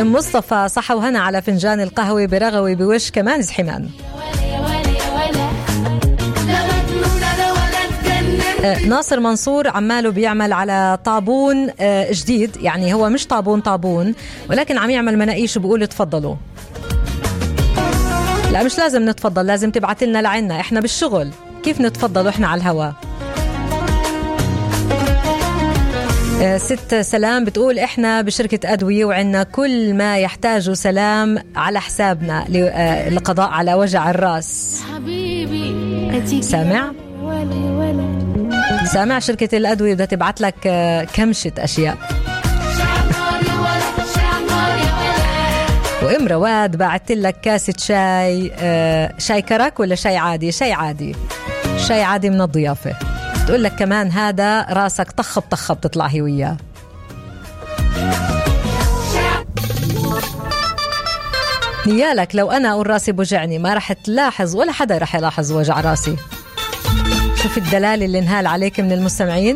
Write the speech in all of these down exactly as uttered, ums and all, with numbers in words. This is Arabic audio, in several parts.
ام مصطفى صحة وهنا على فنجان القهوة برغوي بوش كمان زحمان. ناصر منصور عماله بيعمل على طابون جديد، يعني هو مش طابون طابون ولكن عم يعمل مناقيش وبقول تفضلوا. لا مش لازم نتفضل، لازم تبعت لنا لعنا، احنا بالشغل كيف نتفضل واحنا على الهواء. ست سلام بتقول احنا بشركة أدوية وعنا كل ما يحتاجه سلام على حسابنا للقضاء على وجع الرأس. سامع؟ سامع شركة الأدوية بدها تبعت لك كمشة أشياء. وإم رواد بعت لك كاسة شاي، شاي كرك ولا شاي عادي؟ شاي عادي، شاي عادي من الضيافة. تقول لك كمان هذا راسك طخب طخب تطلع هي وياه. نيالك لو أنا أقول راسي بوجعني ما رح تلاحظ ولا حدا رح يلاحظ وجع راسي. شوف الدلال اللي انهال عليك من المستمعين.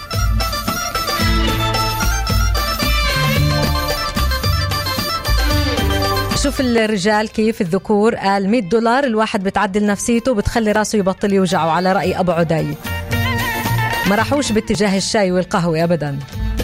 شوف الرجال كيف الذكور قال مية دولار الواحد بتعدل نفسيته بتخلي راسه يبطل يوجعه، على رأي أبو عدي. ما راحوش باتجاه الشاي والقهوة أبدا.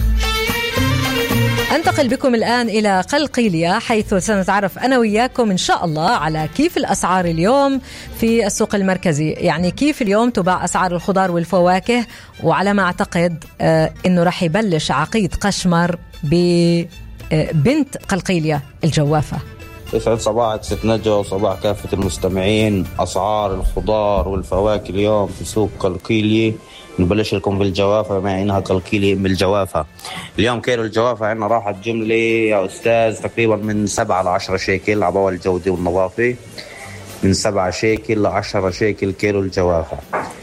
أنتقل بكم الآن إلى قلقيلية حيث سنتعرف أنا وياكم إن شاء الله على كيف الأسعار اليوم في السوق المركزي، يعني كيف اليوم تباع أسعار الخضار والفواكه. وعلى ما أعتقد آه إنه رح يبلش عقيد قشمر ببنت قلقيلية الجوافة. يسعد صباحك ست نجوى وصباح كافة المستمعين. أسعار الخضار والفواكه اليوم في سوق قلقيلية. نبلش لكم بالجوافة بما إنها قلقيلية من الجوافة. اليوم كيلو الجوافة عندنا راحت جملة يا أستاذ تقريبا من سبعة لعشرة شيكل على بوال الجودة والنظافة، من سبعة شيكل لعشرة شيكل كيلو الجوافة.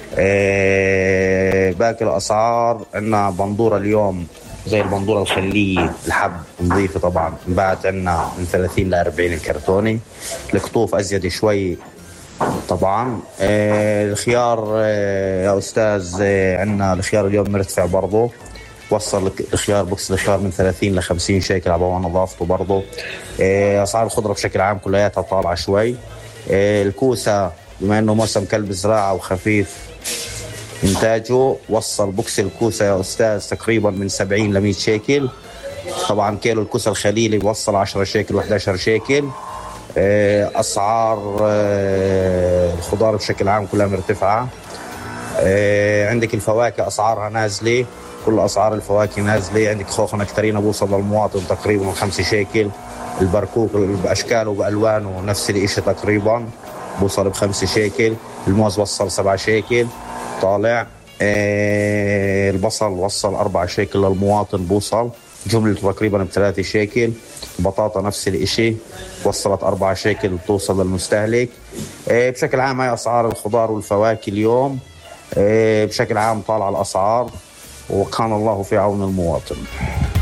أه باقي الأسعار عندنا بندورة اليوم زي البندورة الخلية الحب نظيفة طبعا بعد عندنا من ثلاثين لأربعين الكرتوني. القطوف أزيد شوي طبعا. آه الخيار آه يا أستاذ آه عندنا الخيار اليوم مرتفع برضو، وصل الخيار بوكس الخيار من ثلاثين لخمسين شيكل على بوان نظافته برضو. آه أسعار الخضرة بشكل عام كلياتها طالعة شوي. آه الكوسة بما أنه موسم كلب زراعة وخفيف إنتاجه، وصل بوكس الكوسة يا أستاذ تقريبا من سبعين لمية شيكل. طبعا كيلو الكوسة الخليلي بوصل عشرة شيكل وإحدى عشر شيكل. أسعار الخضار بشكل عام كلها مرتفعة. عندك الفواكه أسعارها نازلة، كل أسعار الفواكه نازلة. عندك خوخ نكترينة بوصل للمواطن تقريبا خمسة شيكل. البركوك بأشكاله وبألوانه نفس الإشي تقريبا بوصل بخمسة شيكل. الموز وصل سبعة شيكل طالع. البصل وصل أربعة شيكل للمواطن بوصل جملته تقريبا بثلاثة شيكل. بطاطا نفس الاشي وصلت أربعة شيكل توصل للمستهلك. بشكل عام هاي أسعار الخضار والفواكه اليوم. بشكل عام طالع الأسعار وكان الله في عون المواطن.